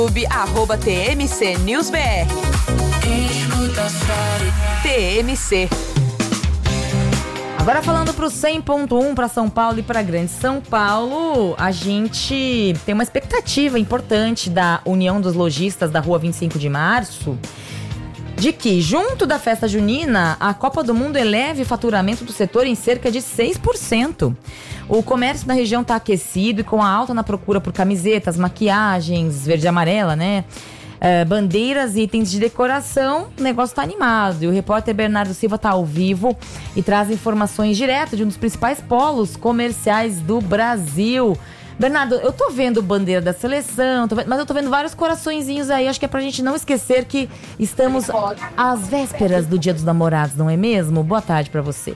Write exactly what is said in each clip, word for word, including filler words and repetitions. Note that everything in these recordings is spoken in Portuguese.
arroba T M C News B R. T M C. Agora falando para o cem ponto um, para São Paulo e para Grande São Paulo, a gente tem uma expectativa importante da União dos Lojistas da Rua vinte e cinco de março, de que, junto da festa junina, a Copa do Mundo eleve o faturamento do setor em cerca de seis por cento. O comércio na região está aquecido e com a alta na procura por camisetas, maquiagens, verde e amarela, né? Uh, bandeiras e itens de decoração, o negócio tá animado. E o repórter Bernardo Silva tá ao vivo e traz informações direto de um dos principais polos comerciais do Brasil. Bernardo, eu tô vendo bandeira da seleção, tô vendo, mas eu tô vendo vários coraçõezinhos aí. Acho que é pra gente não esquecer que estamos às vésperas do Dia dos Namorados, não é mesmo? Boa tarde pra você.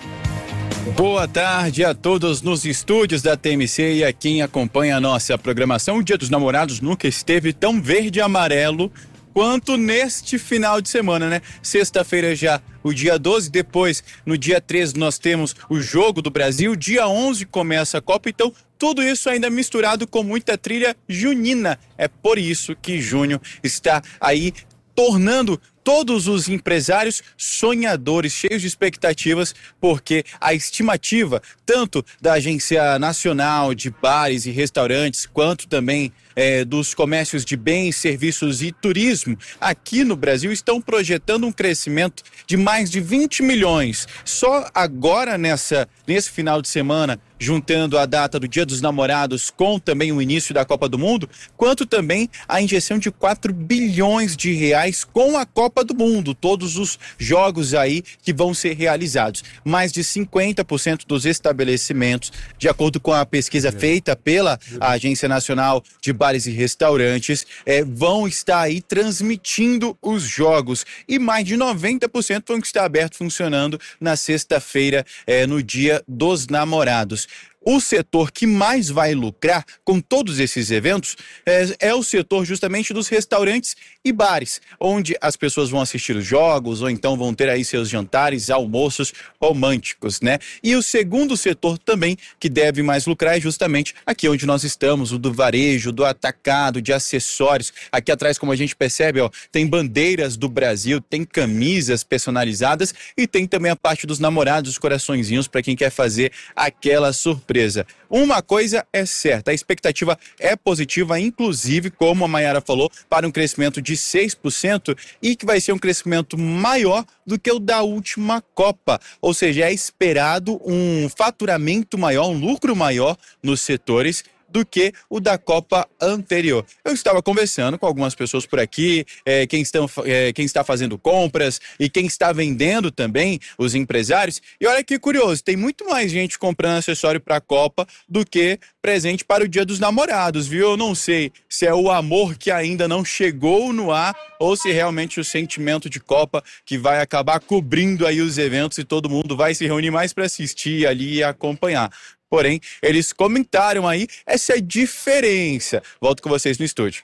Boa tarde a todos nos estúdios da T M C e a quem acompanha a nossa programação. O Dia dos Namorados nunca esteve tão verde e amarelo quanto neste final de semana, né? Sexta-feira já o dia doze, depois no dia treze nós temos o Jogo do Brasil, dia onze começa a Copa, então tudo isso ainda misturado com muita trilha junina. É por isso que junho está aí tornando todos os empresários sonhadores, cheios de expectativas, porque a estimativa, tanto da Agência Nacional de Bares e Restaurantes, quanto também é, dos comércios de bens, serviços e turismo, aqui no Brasil, estão projetando um crescimento de mais de vinte milhões. Só agora, nessa, nesse final de semana, juntando a data do Dia dos Namorados com também o início da Copa do Mundo, quanto também a injeção de quatro bilhões de reais com a Copa do Mundo, todos os jogos aí que vão ser realizados. Mais de cinquenta por cento dos estabelecimentos, de acordo com a pesquisa feita pela Agência Nacional de Bares e Restaurantes, é, vão estar aí transmitindo os jogos e mais de noventa por cento vão estar abertos funcionando na sexta-feira, é, no Dia dos Namorados. O setor que mais vai lucrar com todos esses eventos é, é o setor justamente dos restaurantes e bares, onde as pessoas vão assistir os jogos ou então vão ter aí seus jantares, almoços românticos, né? E o segundo setor também que deve mais lucrar é justamente aqui onde nós estamos, o do varejo, do atacado, de acessórios. Aqui atrás, como a gente percebe, ó, tem bandeiras do Brasil, tem camisas personalizadas e tem também a parte dos namorados, os coraçõezinhos para quem quer fazer aquela surpresa. Uma coisa é certa, a expectativa é positiva, inclusive, como a Mayara falou, para um crescimento de seis por cento e que vai ser um crescimento maior do que o da última Copa. Ou seja, é esperado um faturamento maior, um lucro maior nos setores do que o da Copa anterior. Eu estava conversando com algumas pessoas por aqui, é, quem, estão, é, quem está fazendo compras e quem está vendendo também, os empresários, e olha que curioso, tem muito mais gente comprando acessório para a Copa do que presente para o Dia dos Namorados, viu? Eu não sei se é o amor que ainda não chegou no ar ou se realmente o sentimento de Copa que vai acabar cobrindo aí os eventos e todo mundo vai se reunir mais para assistir ali e acompanhar. Porém, eles comentaram aí essa diferença. Volto com vocês no estúdio.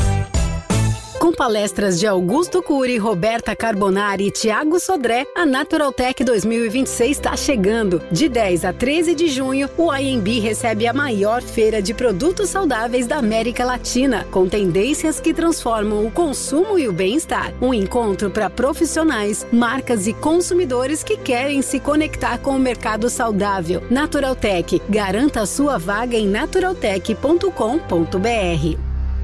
Com palestras de Augusto Cury, Roberta Carbonari e Thiago Sodré, a Naturaltech dois mil e vinte e seis está chegando. De dez a treze de junho, o I M B recebe a maior feira de produtos saudáveis da América Latina, com tendências que transformam o consumo e o bem-estar. Um encontro para profissionais, marcas e consumidores que querem se conectar com o mercado saudável. Naturaltech, garanta a sua vaga em naturaltech ponto com ponto b r.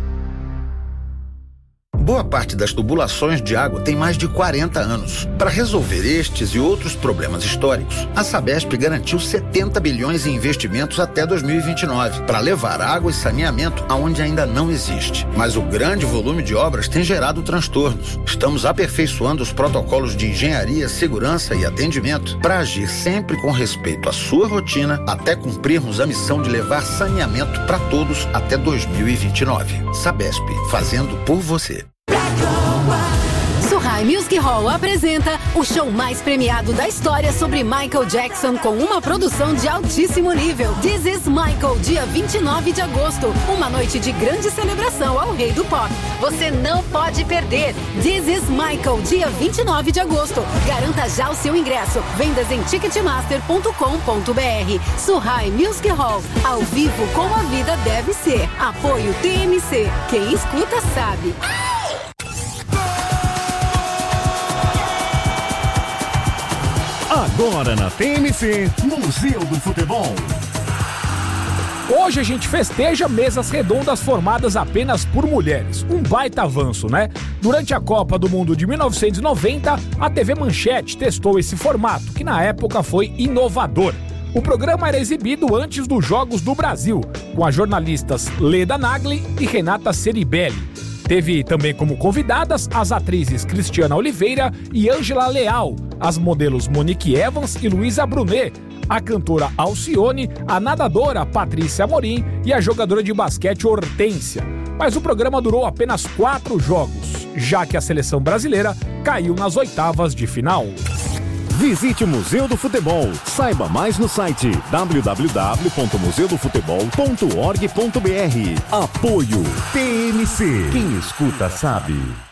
Boa parte das tubulações de água tem mais de quarenta anos. Para resolver estes e outros problemas históricos, a Sabesp garantiu setenta bilhões em investimentos até dois mil e vinte e nove, para levar água e saneamento aonde ainda não existe. Mas o grande volume de obras tem gerado transtornos. Estamos aperfeiçoando os protocolos de engenharia, segurança e atendimento para agir sempre com respeito à sua rotina até cumprirmos a missão de levar saneamento para todos até dois mil e vinte e nove. Sabesp, fazendo por você. Surrai Music Hall apresenta o show mais premiado da história sobre Michael Jackson com uma produção de altíssimo nível. This is Michael, dia vinte e nove de agosto. Uma noite de grande celebração ao rei do pop. Você não pode perder. This is Michael, dia vinte e nove de agosto. Garanta já o seu ingresso. Vendas em ticketmaster ponto com ponto b r. Surrai Music Hall, ao vivo como a vida deve ser. Apoio T M C. Quem escuta sabe. Agora na T M C, Museu do Futebol. Hoje a gente festeja mesas redondas formadas apenas por mulheres. Um baita avanço, né? Durante a Copa do Mundo de mil novecentos e noventa, a T V Manchete testou esse formato, que na época foi inovador. O programa era exibido antes dos Jogos do Brasil, com as jornalistas Leda Nagli e Renata Ceribelli. Teve também como convidadas as atrizes Cristiana Oliveira e Ângela Leal, as modelos Monique Evans e Luísa Brunet, a cantora Alcione, a nadadora Patrícia Amorim e a jogadora de basquete Hortência. Mas o programa durou apenas quatro jogos, já que a seleção brasileira caiu nas oitavas de final. Visite o Museu do Futebol. Saiba mais no site w w w ponto museu do futebol ponto org ponto b r. Apoio T M C. Quem escuta sabe.